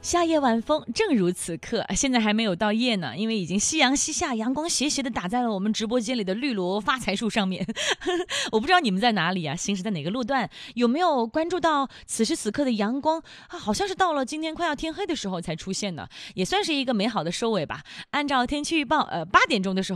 夏夜晚风，正如此刻。现在还没有到夜呢，因为已经夕阳西下，阳光斜斜的打在了我们直播间里的绿萝发财树上面。我不知道你们在哪里啊，行驶在哪个路段，有没有关注到此时此刻的阳光啊？好像是到了今天快要天黑的时候才出现的，也算是一个美好的收尾吧。按照天气预报，8点钟的时候